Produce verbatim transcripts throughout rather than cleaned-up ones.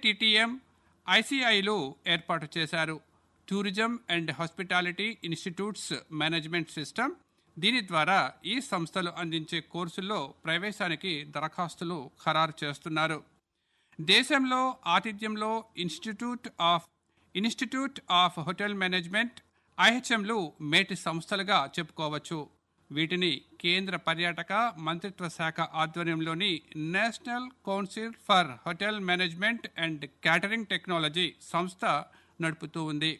ఏఐటిటిఎం, ఐసిఐలు ఏర్పాటు చేశారు. Tourism and hospitality institutes management system. దీని ద్వారా ఈ సంస్థలు అందించే కోర్సుల్లో ప్రవేశానికి దరఖాస్తులు ఖరారు చేస్తున్నారు. దేశంలో ఆతిథ్యంలో institute of institute of hotel management, ఐహెచ్ఎంలు మేటి సంస్థలుగా చెప్పుకోవచ్చు. వీటిని కేంద్ర పర్యాటక మంత్రిత్వ శాఖ ఆధ్వర్యంలోని national council for hotel management and catering technology సంస్థ నడుపుతూ ఉంది.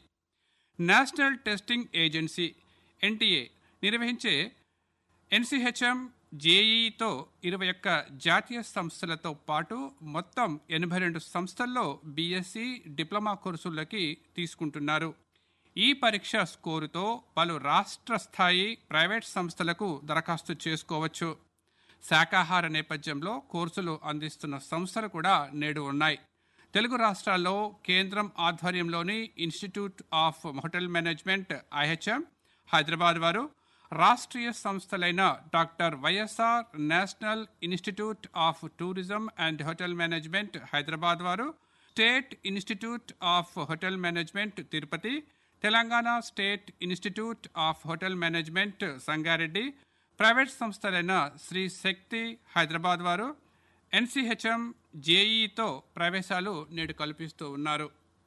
నేషనల్ టెస్టింగ్ ఏజెన్సీ ఎన్టీఏ నిర్వహించే ఎన్సిహెచ్ఎం, జేఈతో ఇరవై ఒక్క జాతీయ సంస్థలతో పాటు మొత్తం ఎనభై రెండు సంస్థల్లో బీఎస్సీ, డిప్లొమా కోర్సులకి తీసుకుంటున్నారు. ఈ పరీక్ష స్కోరుతో పలు రాష్ట్ర స్థాయి ప్రైవేట్ సంస్థలకు దరఖాస్తు చేసుకోవచ్చు. శాకాహార నేపథ్యంలో కోర్సులు అందిస్తున్న సంస్థలు కూడా నేడు ఉన్నాయి. తెలుగు రాష్ట్రాల్లో కేంద్రం ఆధ్వర్యంలోని institute of hotel management IHM Hyderabad వారు, Rashtriya సంస్థలైన doctor YSR national institute of tourism and hotel management Hyderabad వారు, state institute of hotel management Tirupati, Telangana state institute of hotel management Sangareddy, private సంస్థలైన Shri శక్తి హైదరాబాద్ వారు ఎన్సిహెచ్ఎం, జేఈతో ప్రవేశాలు నేడు కల్పిస్తూ ఉన్నారు.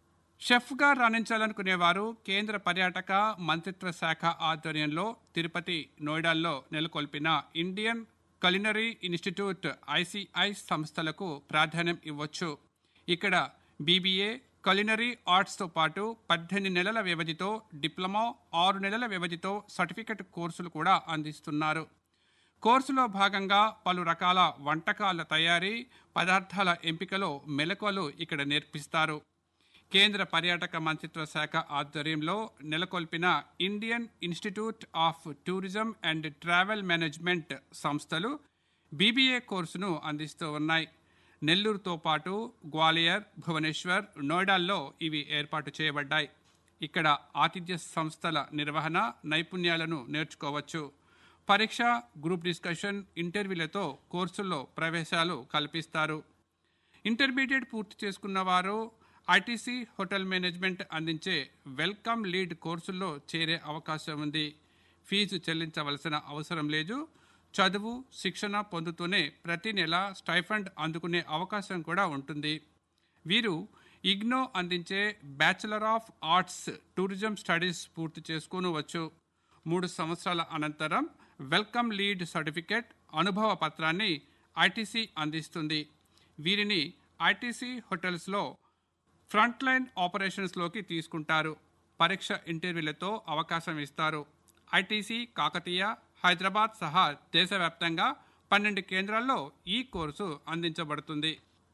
షెఫ్గా రాణించాలనుకునేవారు కేంద్ర పర్యాటక మంత్రిత్వ శాఖ ఆధ్వర్యంలో తిరుపతి, నోయిడాల్లో నెలకొల్పిన ఇండియన్ కులినరీ ఇన్స్టిట్యూట్ ఐసిఐ సంస్థలకు ప్రాధాన్యం ఇవ్వచ్చు. ఇక్కడ బీబీఏ, కులినరీ ఆర్ట్స్తో పాటు పద్దెనిమిది నెలల వ్యవధితో డిప్లొమా, ఆరు నెలల వ్యవధితో సర్టిఫికెట్ కోర్సులు కూడా అందిస్తున్నారు. కోర్సులో భాగంగా పలు రకాల వంటకాల తయారీ, పదార్థాల ఎంపికలో మెలకువలు ఇక్కడ నేర్పిస్తారు. కేంద్ర పర్యాటక మంత్రిత్వ శాఖ ఆధ్వర్యంలో నెలకొల్పిన Indian institute of tourism and travel management సంస్థలు బీబీఏ కోర్సును అందిస్తూ ఉన్నాయి. నెల్లూరుతో పాటు గ్వాలియర్, భువనేశ్వర్, నోయిడాల్లో ఇవి ఏర్పాటు చేయబడ్డాయి. ఇక్కడ ఆతిథ్య సంస్థల నిర్వహణ నైపుణ్యాలను నేర్చుకోవచ్చు. పరీక్ష, గ్రూప్ డిస్కషన్, ఇంటర్వ్యూలతో కోర్సుల్లో ప్రవేశాలు కల్పిస్తారు. ఇంటర్మీడియట్ పూర్తి చేసుకున్న వారు ఐటీసీ హోటల్ మేనేజ్మెంట్ అందించే వెల్కమ్ లీడ్ కోర్సుల్లో చేరే అవకాశం ఉంది. ఫీజు చెల్లించవలసిన అవసరం లేదు. చదువు, శిక్షణ పొందుతూనే ప్రతి నెల స్టైఫండ్ అందుకునే అవకాశం కూడా ఉంటుంది. వీరు ఇగ్నో అందించే bachelor of arts tourism studies పూర్తి చేసుకోవచ్చు. మూడు సంవత్సరాల అనంతరం వెల్కమ్ లీడ్ సర్టిఫికేట్, అనుభవ పత్రాన్ని ఐటీసీ అందిస్తుంది. వీరిని ఐటీసీ హోటల్స్లో ఫ్రంట్ లైన్ ఆపరేషన్స్లోకి తీసుకుంటారు. పరీక్ష, ఇంటర్వ్యూలతో అవకాశం ఇస్తారు. ఐటీసీ కాకతీయ, హైదరాబాద్ సహా దేశవ్యాప్తంగా పన్నెండు కేంద్రాల్లో ఈ కోర్సు అందించబడుతుంది.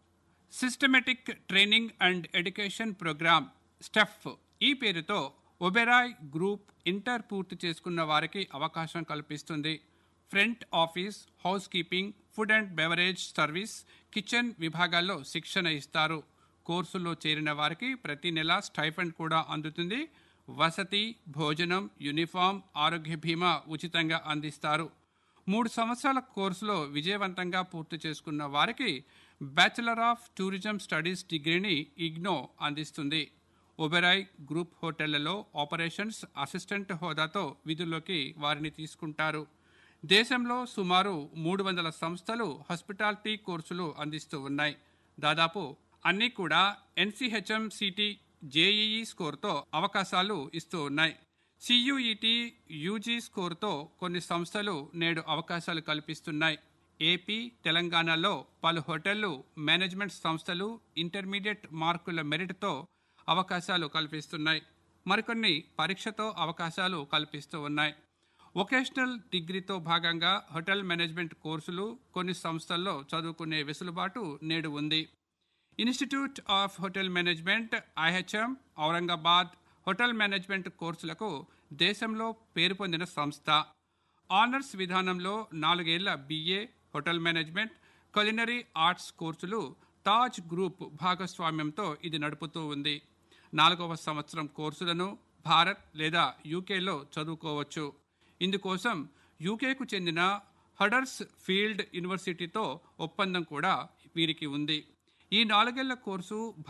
Systematic training and education programme Steph ఈ పేరుతో ఒబెరాయ్ గ్రూప్ ఇంటర్ పూర్తి చేసుకున్న వారికి అవకాశం కల్పిస్తుంది. Front office, house keeping, food and beverage service, kitchen విభాగాల్లో శిక్షణ ఇస్తారు. కోర్సుల్లో చేరిన వారికి ప్రతి నెల స్టైఫండ్ కూడా అందుతుంది. వసతి, భోజనం, యూనిఫామ్, ఆరోగ్య బీమా ఉచితంగా అందిస్తారు. మూడు సంవత్సరాల కోర్సులో విజయవంతంగా పూర్తి చేసుకున్న వారికి బ్యాచిలర్ ఆఫ్ టూరిజం స్టడీస్ డిగ్రీని ఇగ్నో అందిస్తుంది. ఒబెరాయ్ గ్రూప్ హోటళ్లలో ఆపరేషన్స్ అసిస్టెంట్ హోదాతో విధుల్లోకి వారిని తీసుకుంటారు. దేశంలో సుమారు మూడు వందల సంస్థలు హాస్పిటాలిటీ కోర్సులు అందిస్తూ ఉన్నాయి. దాదాపు అన్నీ కూడా ఎన్సిహెచ్ఎం, సిటీ, జేఈఈ స్కోర్తో అవకాశాలు ఇస్తూ ఉన్నాయి. సియుఈటీ, యూజీ స్కోర్తో కొన్ని సంస్థలు నేడు అవకాశాలు కల్పిస్తున్నాయి. ఏపీ, తెలంగాణలో పలు హోటళ్లు, మేనేజ్మెంట్ సంస్థలు ఇంటర్మీడియట్ మార్కుల మెరిట్తో అవకాశాలు కల్పిస్తున్నాయి. మరికొన్ని పరీక్షతో అవకాశాలు కల్పిస్తూ ఉన్నాయి. వొకేషనల్ డిగ్రీతో భాగంగా హోటల్ మేనేజ్మెంట్ కోర్సులు కొన్ని సంస్థల్లో చదువుకునే వెసులుబాటు నేడు ఉంది. Institute of hotel management IHM Aurangabad hotel management కోర్సులకు దేశంలో పేరు పొందిన సంస్థ. ఆనర్స్ విధానంలో నాలుగేళ్ల BA hotel management, culinary arts కోర్సులు తాజ్ గ్రూప్ భాగస్వామ్యంతో ఇది నడుపుతూ ఉంది. నాలుగవ సంవత్సరం కోర్సులను భారత్ లేదా యూకేలో చదువుకోవచ్చు. ఇందుకోసం యూకేకు చెందిన హడర్స్ ఫీల్డ్ యూనివర్సిటీతో ఒప్పందం కూడా వీరికి ఉంది. ఈ నాలుగేళ్ల కోర్సు